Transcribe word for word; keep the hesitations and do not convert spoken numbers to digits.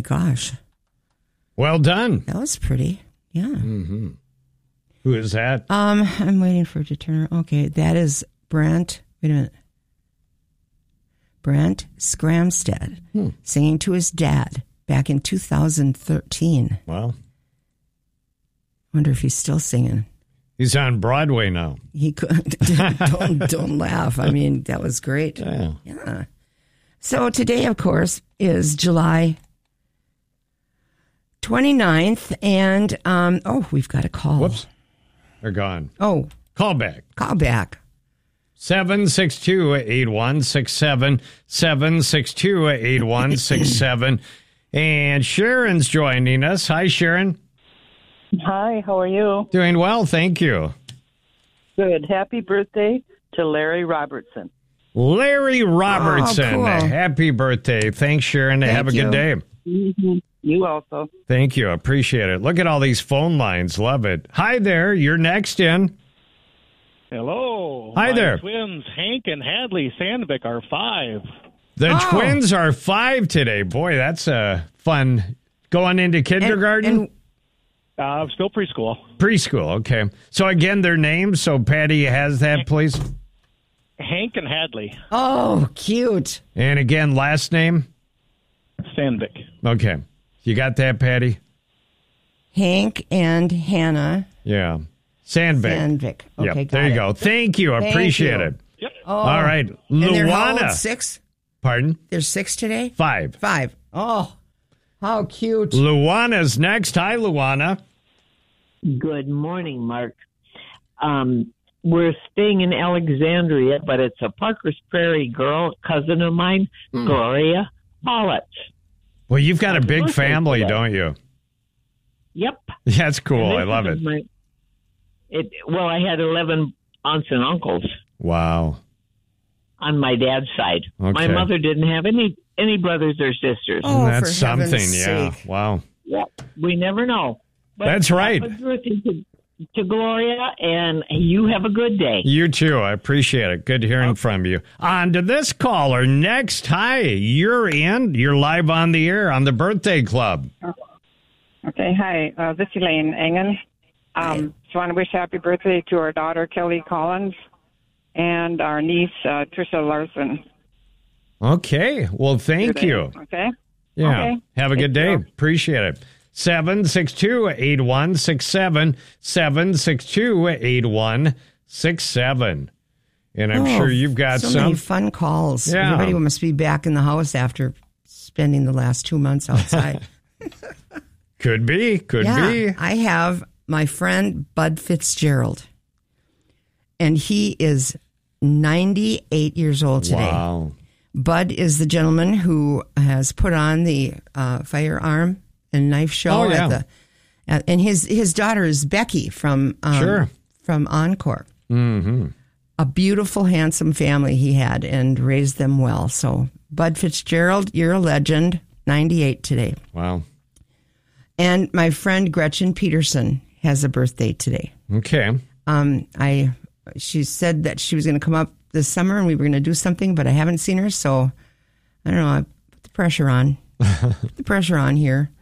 gosh. Well done. That was pretty. Yeah. Mm-hmm. Who is that? Um, I'm waiting for it to turn. Okay, that is Brent. Wait a minute. Brent Scramstead hmm. singing to his dad back in two thousand thirteen. Wow. Wonder if he's still singing. He's on Broadway now. He could. don't don't laugh. I mean, that was great. Yeah. Yeah. So today, of course, is July twenty-ninth, and um, oh, we've got a call. Whoops, they're gone. Oh, call back. Call back. seven six two, eight one six seven, seven six two, eight one six seven. And Sharon's joining us. Hi, Sharon. Hi, how are you? Doing well, thank you. Good. Happy birthday to Larry Robertson. Larry Robertson. Oh, cool. Happy birthday. Thanks, Sharon. Thank Have a you. good day. Mm-hmm. You also. Thank you. Appreciate it. Look at all these phone lines. Love it. Hi there. You're next in. Hello. Hi My there. Twins, Hank and Hadley Sandvik, are five. The Oh. twins are five today. Boy, that's uh, fun. Going into kindergarten? And, Uh, still preschool. Preschool, okay. So again, their names, so Patty has that, please. Hank and Hadley Oh, cute. And again, last name? Sandvik. Okay. You got that, Patty? Hank and Hannah Yeah. Sandvik. Sandvik. Okay, Yep, got there you it. go. Thank you. Thank Appreciate you. it. Yep. Oh. All right. And they're how Luana. old? Six? Pardon? There's six today? Five. Five. Oh, how cute. Luana's next. Hi, Luana. Good morning, Mark. Um, we're staying in Alexandria, but it's a Parker's Prairie girl, cousin of mine, Hmm. Gloria Pollitt. Well, you've got a Happy big birthday family, today. don't you? Yep. That's cool. And I this love is it. my- it. Well, I had eleven aunts and uncles Wow. on my dad's side. My Okay. mother didn't have any any brothers or sisters. Oh, That's for something, heaven's yeah. sake. Wow. Yep. We never know. But That's right. happy birthday to, to Gloria, and you have a good day. You too. I appreciate it. Good hearing from you. On to this caller next. Hi, you're in. You're live on the air on the Birthday Club. Okay, hi. Uh, this is Elaine Engen. Um, just want to wish happy birthday to our daughter, Kelly Collins, and our niece, uh, Trisha Larson. Okay. Well, thank today. you. Okay? Yeah. Okay. Have a good Thank day. you. Appreciate it. seven six two, eight one six seven, seven six two, eight one six seven. And I'm Oh, sure you've got so some. many fun calls. Yeah. Everybody must be back in the house after spending the last two months outside. Could be. Could yeah, be. I have my friend Bud Fitzgerald, and he is ninety-eight years old today. Wow. Bud is the gentleman who has put on the uh, firearm and knife show Oh, yeah. at the, at, and his his daughter is Becky from um, Sure. from Encore. Mm-hmm. A beautiful, handsome family he had and raised them well. So, Bud Fitzgerald, you're a legend. ninety-eight today. Wow. And my friend Gretchen Peterson has a birthday today. Okay. Um, I she said that she was going to come up this summer and we were going to do something, but I haven't seen her, so I don't know. I put the pressure on. put the pressure on here.